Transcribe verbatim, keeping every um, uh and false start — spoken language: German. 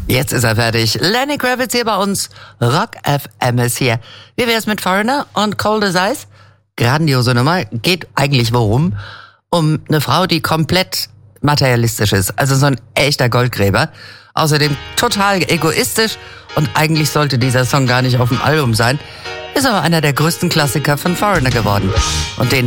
Jetzt ist er fertig. Lenny Kravitz hier bei uns. Rock F M ist hier. Wie wär's mit Foreigner und Cold as Ice? Grandiose Nummer. Geht eigentlich worum? Um eine Frau, die komplett materialistisch ist. Also so ein echter Goldgräber. Außerdem total egoistisch. Und eigentlich sollte dieser Song gar nicht auf dem Album sein. Ist aber einer der größten Klassiker von Foreigner geworden. Und den